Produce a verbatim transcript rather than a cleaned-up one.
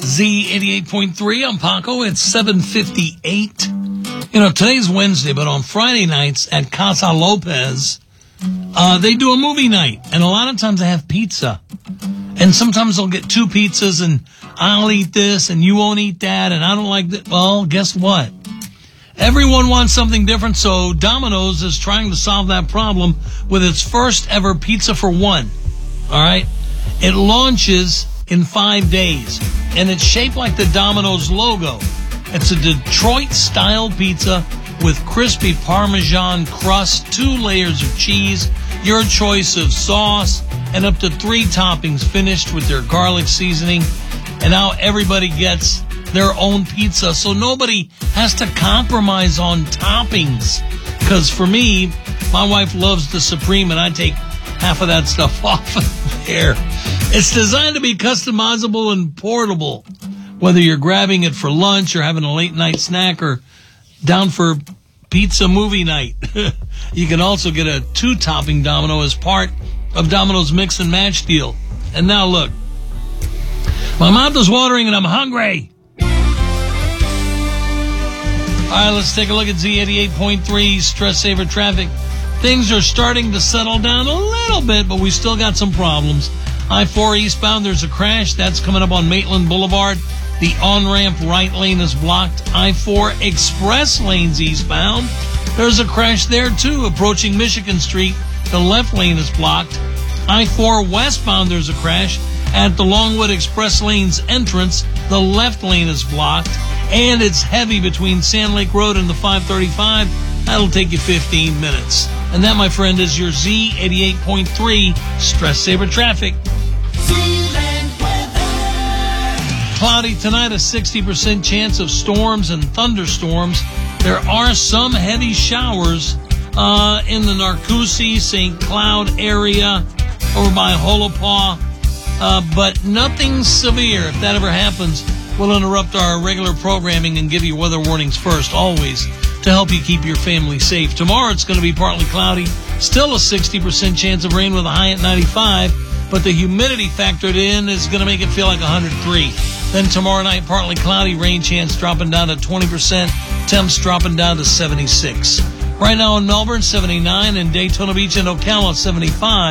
Z eighty-eight point three, I'm Paco. It's seven fifty-eight. You know, today's Wednesday, but on Friday nights at Casa Lopez, uh, they do a movie night. And a lot of times they have pizza. And sometimes they'll get two pizzas and I'll eat this and you won't eat that and I don't like that. Well, guess what? Everyone wants something different, so Domino's is trying to solve that problem with its first ever pizza for one. All right? It launches in five days, and it's shaped like the Domino's logo. It's a Detroit-style pizza with crispy Parmesan crust, two layers of cheese, your choice of sauce, and up to three toppings finished with their garlic seasoning. And now everybody gets their own pizza, so nobody has to compromise on toppings. Because for me, my wife loves the Supreme, and I take half of that stuff off of there. It's designed to be customizable and portable, whether you're grabbing it for lunch or having a late night snack or down for pizza movie night. You can also get a two-topping Domino as part of Domino's Mix and Match deal. And now look, my mouth is watering and I'm hungry. All right, let's take a look at Z eighty-eight point three Stress Saver Traffic. Things are starting to settle down a little bit, but we still got some problems. I four eastbound, there's a crash. That's coming up on Maitland Boulevard. The on-ramp right lane is blocked. I four express lanes eastbound. There's a crash there, too, approaching Michigan Street. The left lane is blocked. I four westbound, there's a crash. At the Longwood Express Lane's entrance, the left lane is blocked. And it's heavy between Sand Lake Road and the five thirty-five. That'll take you fifteen minutes. And that, my friend, is your Z eighty-eight point three Stress Saver Traffic. Cloudy tonight, a sixty percent chance of storms and thunderstorms. There are some heavy showers uh, in the Narcoossee, Saint Cloud area, over by Holopaw, uh, but nothing severe. If that ever happens, we'll interrupt our regular programming and give you weather warnings first, always, to help you keep your family safe. Tomorrow it's going to be partly cloudy, still a sixty percent chance of rain with a high at ninety-five, but the humidity factored in is going to make it feel like one hundred three. Then tomorrow night, partly cloudy, rain chance dropping down to twenty percent, temps dropping down to seventy-six. Right now in Melbourne, seventy-nine, and Daytona Beach and Ocala, seventy-five.